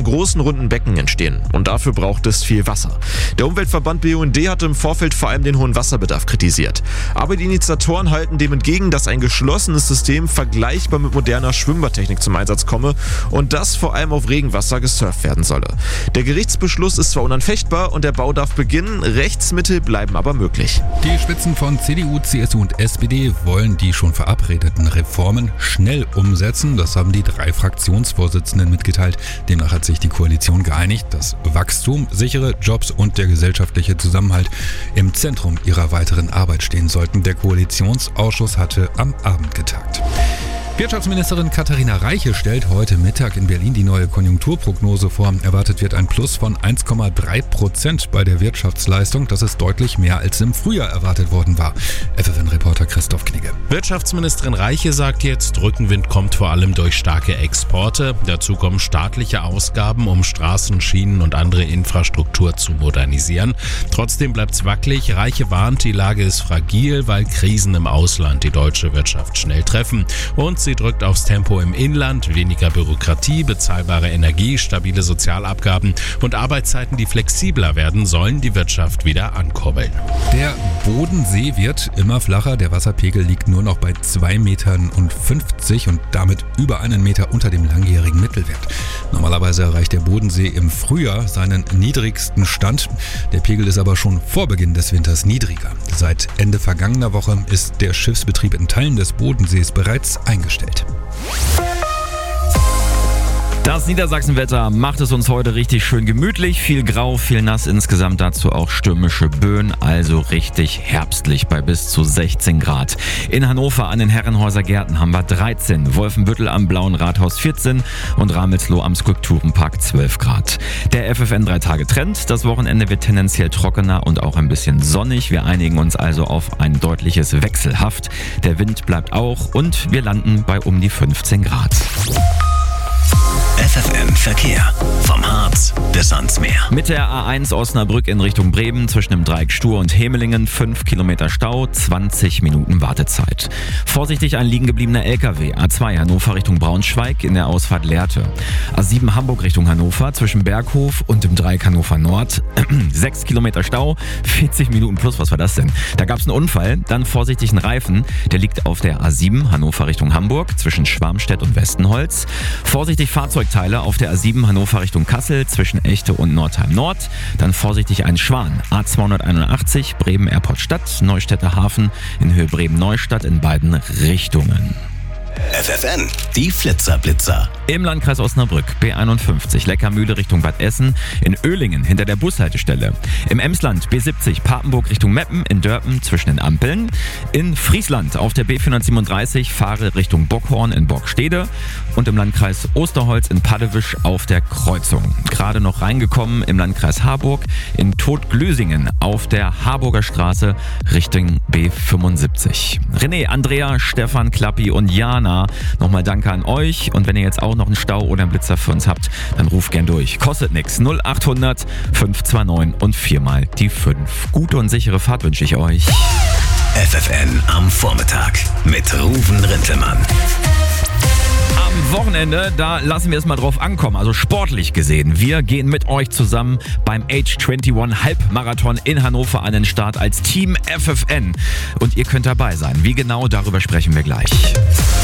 großen runden Becken entstehen. Und dafür braucht es viel Wasser. Der Umweltverband BUND hat im Vorfeld vor allem den hohen Wasserbedarf kritisiert. Aber die Initiatoren halten dem entgegen, dass ein geschlossenes System vergleichbar mit moderner Schwimmbadtechnik zum Einsatz komme und das vor allem auf Regenwasser gesurft werden solle. Der Gerichtsbeschluss ist zwar unanfechtbar und der Bau darf beginnen, Rechtsmittel bleiben aber möglich. Die Spitzen von CDU, CSU und SPD wollen die schon verabredeten Reformen schnell umsetzen. Das haben die 3 Fraktionsvorsitzenden mitgeteilt. Demnach hat sich die Koalition geeinigt, dass Wachstum, sichere Jobs und der gesellschaftliche Zusammenhalt im Zentrum ihrer weiteren Arbeit stehen sollten. Der Koalitionsausschuss hatte am Abend getagt. Wirtschaftsministerin Katharina Reiche stellt heute Mittag in Berlin die neue Konjunkturprognose vor. Erwartet wird ein Plus von 1,3% bei der Wirtschaftsleistung. Das ist deutlich mehr als im Frühjahr erwartet worden war. FFN-Reporter Christoph Knigge. Wirtschaftsministerin Reiche sagt jetzt, Rückenwind kommt vor allem durch starke Exporte. Dazu kommen staatliche Ausgaben, um Straßen, Schienen und andere Infrastruktur zu modernisieren. Trotzdem bleibt's wackelig. Reiche warnt, die Lage ist fragil, weil Krisen im Ausland die deutsche Wirtschaft schnell treffen. Und sie drückt aufs Tempo im Inland, weniger Bürokratie, bezahlbare Energie, stabile Sozialabgaben und Arbeitszeiten, die flexibler werden, sollen die Wirtschaft wieder ankurbeln. Der Bodensee wird immer flacher. Der Wasserpegel liegt nur noch bei 2,50 Metern und damit über 1 Meter unter dem langjährigen Mittelwert. Normalerweise erreicht der Bodensee im Frühjahr seinen niedrigsten Stand. Der Pegel ist aber schon vor Beginn des Winters niedriger. Seit Ende vergangener Woche ist der Schiffsbetrieb in Teilen des Bodensees bereits eingestellt. Das Niedersachsenwetter macht es uns heute richtig schön gemütlich. Viel grau, viel nass, insgesamt dazu auch stürmische Böen, also richtig herbstlich bei bis zu 16 Grad. In Hannover an den Herrenhäuser Gärten haben wir 13, Wolfenbüttel am Blauen Rathaus 14 und Ramelsloh am Skulpturenpark 12 Grad. Der FFN 3-Tage-Trend, das Wochenende wird tendenziell trockener und auch ein bisschen sonnig. Wir einigen uns also auf ein deutliches Wechselhaft. Der Wind bleibt auch und wir landen bei um die 15 Grad. FFN Verkehr. Vom Harz bis ans Meer. Mit der A1 Osnabrück in Richtung Bremen zwischen dem Dreieck Stur und Hemelingen 5 Kilometer Stau, 20 Minuten Wartezeit. Vorsichtig ein liegen gebliebener LKW. A2 Hannover Richtung Braunschweig in der Ausfahrt Lehrte. A7 Hamburg Richtung Hannover zwischen Berghof und dem Dreieck Hannover Nord. 6 Kilometer Stau, 40 Minuten plus. Was war das denn? Da gab es einen Unfall. Dann vorsichtig ein Reifen. Der liegt auf der A7 Hannover Richtung Hamburg zwischen Schwarmstedt und Westenholz. Vorsichtig Fahrzeugteile auf der A7 Hannover Richtung Kassel zwischen Echte und Nordheim Nord. Dann vorsichtig ein Schwan. A281 Bremen Airport Stadt, Neustädter Hafen in Höhe Bremen-Neustadt in beiden Richtungen. FFN, die Flitzer-Blitzer. Im Landkreis Osnabrück B51 Leckermühle Richtung Bad Essen, in Oehlingen hinter der Bushaltestelle. Im Emsland B70 Papenburg Richtung Meppen, in Dörpen zwischen den Ampeln. In Friesland auf der B437 Fahre Richtung Bockhorn in Borgstede. Und im Landkreis Osterholz in Paddewisch auf der Kreuzung. Gerade noch reingekommen im Landkreis Harburg in Todglösingen auf der Harburger Straße Richtung B75. René, Andrea, Stefan, Klappi und Jana, nochmal danke an euch. Und wenn ihr jetzt auch noch einen Stau oder einen Blitzer für uns habt, dann ruft gern durch. Kostet nix. 0800 529 und 4 mal die 5. Gute und sichere Fahrt wünsche ich euch. FFN am Vormittag mit Ruven Rintelmann. Am Wochenende, da lassen wir es mal drauf ankommen, also sportlich gesehen. Wir gehen mit euch zusammen beim Age21 Halbmarathon in Hannover an den Start als Team FFN. Und ihr könnt dabei sein. Wie genau, darüber sprechen wir gleich.